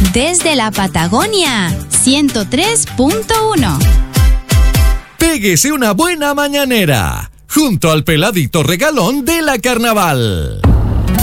Desde la Patagonia, 103.1. Péguese una buena mañanera, junto al peladito regalón de la Carnaval.